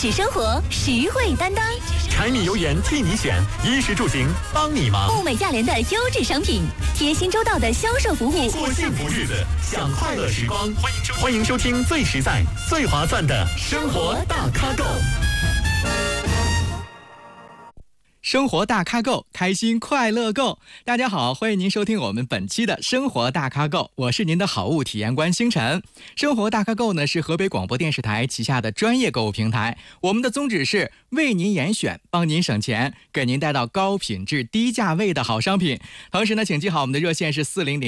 质生活，实惠担当。 柴米油盐替你选，衣食住行帮你忙。 物美价廉的优质商品，贴心周到的销售服务， 过幸福日子，享快乐时光。欢迎收听最实在、最划算的生活大咖购。 生活大咖购，开心快乐购。大家好，欢迎您收听我们本期的生活大咖购，我是您的好物体验官星辰。生活大咖购呢是河北广播电视台旗下的专业购物平台，我们的宗旨是为您严选，帮您省钱，给您带到高品质低价位的好商品。同时呢，请记好我们的热线是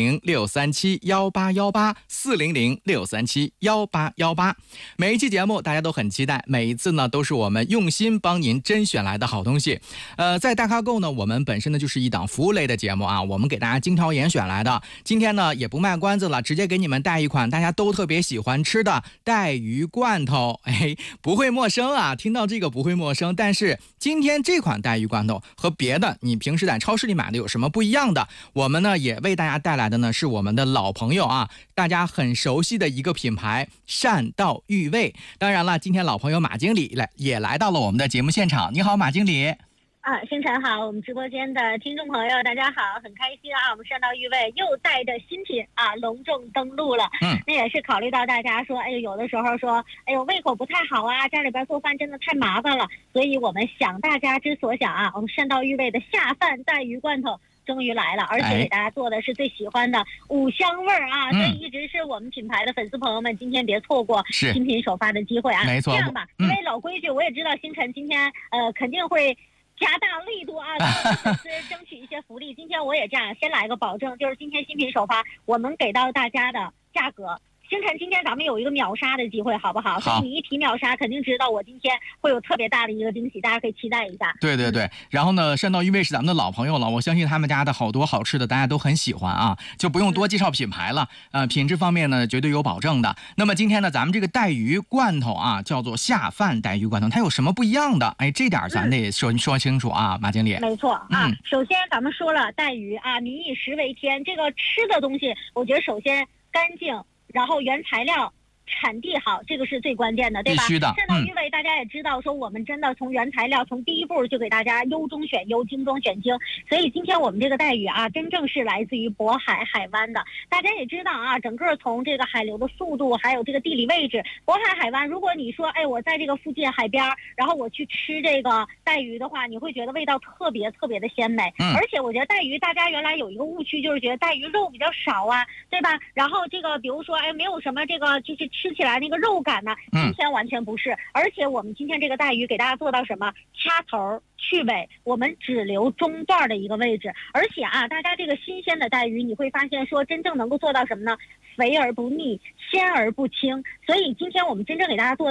400-637-18818，400-637-18818。每一期节目大家都很期待，每一次呢都是我们用心帮您甄选来的好东西。在大咖购呢，我们本身呢就是一档服务类的节目啊，我们给大家精挑严选来的。今天呢也不卖关子了，直接给你们带一款大家都特别喜欢吃的带鱼罐头。不会陌生啊，听到这个不会陌生。但是今天这款带鱼罐头和别的你平时在超市里买的有什么不一样的？我们呢也为大家带来的呢是我们的老朋友啊，大家很熟悉的一个品牌善道育味。当然了，今天老朋友马经理也来到了我们的节目现场。你好，马经理。 星辰好，我们直播间的听众朋友大家好，很开心啊，我们善道育味又带着新品啊隆重登陆了。那也是考虑到大家说，有的时候说，胃口不太好啊，家里边做饭真的太麻烦了，所以我们想大家之所想啊，我们善道育味的下饭带鱼罐头终于来了，而且给大家做的是最喜欢的五香味儿啊，所以一直是我们品牌的粉丝朋友们，今天别错过新品首发的机会啊。 没错， 这样吧，因为老规矩，我也知道星辰今天肯定会加大力度啊，为粉丝争取一些福利。今天我也这样，先来个保证，就是今天新品首发，我们给到大家的价格。星辰，今天咱们有一个秒杀的机会，好不好？所以你一提秒杀，肯定知道我今天会有特别大的一个惊喜，大家可以期待一下。 对对对，然后呢，善道育味是咱们的老朋友了，我相信他们家的好多好吃的大家都很喜欢啊，就不用多介绍品牌了。品质方面呢，绝对有保证的。那么今天呢，咱们这个带鱼罐头啊，叫做下饭带鱼罐头，它有什么不一样的？这点咱得说清楚啊，马经理。 没错啊，首先咱们说了带鱼啊，民以食为天，这个吃的东西，我觉得首先干净。然后原材料产地好，这个是最关键的，对吧？ 必须的。 善道育味大家也知道，说我们真的从原材料，从第一步就给大家优中选优，精中选精。所以今天我们这个带鱼啊，真正是来自于渤海海湾的。大家也知道啊，整个从这个海流的速度，还有这个地理位置，渤海海湾，如果你说我在这个附近海边，然后我去吃这个带鱼的话，你会觉得味道特别特别的鲜美。而且我觉得带鱼，大家原来有一个误区，就是觉得带鱼肉比较少啊，对吧？然后这个比如说没有什么这个就是吃起来那个肉感呢，今天完全不是。而且我们今天这个带鱼给大家做到什么？掐头去尾，我们只留中段的一个位置。而且啊，大家这个新鲜的带鱼，你会发现说真正能够做到什么呢？肥而不腻，鲜而不清。所以今天我们真正给大家做